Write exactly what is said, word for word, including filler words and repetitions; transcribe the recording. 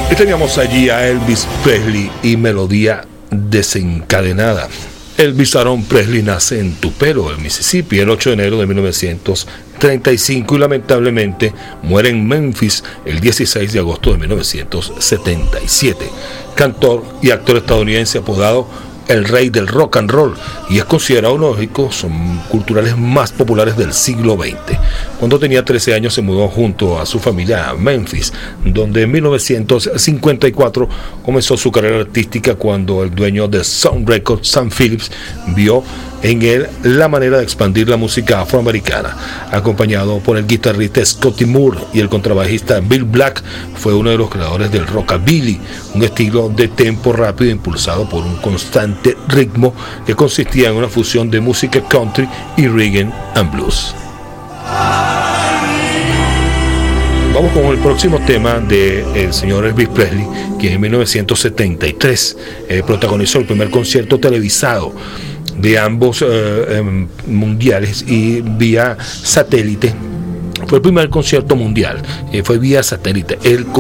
Y teníamos allí a Elvis Presley y Melodía Desencadenada. Elvis Aaron Presley nace en Tupelo, el Mississippi, el ocho de enero de mil novecientos treinta y cinco y lamentablemente muere en Memphis el dieciséis de agosto de mil novecientos setenta y siete. Cantor y actor estadounidense apodado el rey del rock and roll, y es considerado uno de los íconos culturales más populares del siglo veinte. Cuando tenía trece años se mudó junto a su familia a Memphis, donde en mil novecientos cincuenta y cuatro comenzó su carrera artística cuando el dueño de Sound Records, Sam Phillips, vio en él la manera de expandir la música afroamericana. Acompañado por el guitarrista Scotty Moore y el contrabajista Bill Black, fue uno de los creadores del rockabilly, un estilo de tempo rápido impulsado por un constante ritmo que consistía en una fusión de música country y rhythm and blues. Vamos con el próximo tema del señor Elvis Presley, quien en mil novecientos setenta y tres eh, protagonizó el primer concierto televisado de ambos eh, eh, mundiales y vía satélite. Fue el primer concierto mundial, eh, fue vía satélite. El